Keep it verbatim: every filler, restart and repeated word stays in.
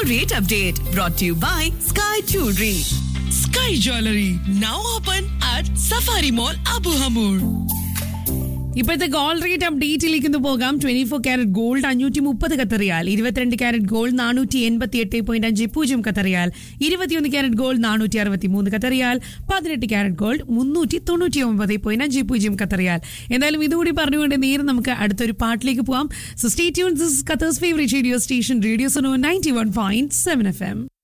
rate update brought to you by Sky Jewelry. Sky Jewelry now open at Safari Mall Abu Hamur. ഇപ്പോഴത്തെ gold rate അപ്ഡേറ്റിലേക്ക് ഒന്ന് പോകാം. Twenty four carat gold അഞ്ഞൂറ്റി മുപ്പത് കത്തറിയാൽ, ഇരുപത്തിരണ്ട് carrot gold നാനൂറ്റി എൺപത്തി എട്ട് പോയിന്റ് അഞ്ച് പൂജ്യം കത്തറിയാൽ, ഇരുപത്തിയൊന്ന് ക്യാരറ്റ് ഗോൾഡ് നാനൂറ്റി അറുപത്തി മൂന്ന് കത്തറിയാൽ, പതിനെട്ട് ക്യാരറ്റ് ഗോൾഡ് മുന്നൂറ്റി തൊണ്ണൂറ്റി ഒമ്പത് പോയിന്റ് അഞ്ച് പൂജ്യം കത്തറിയാൽ. എന്തായാലും ഇതുകൂടി പറഞ്ഞുകൊണ്ട് നേരെ നമുക്ക് അടുത്തൊരു പാട്ടിലേക്ക് പോവാം. So stay tuned. This is Qatar's favourite radio station radio Suno ninety one point seven F M.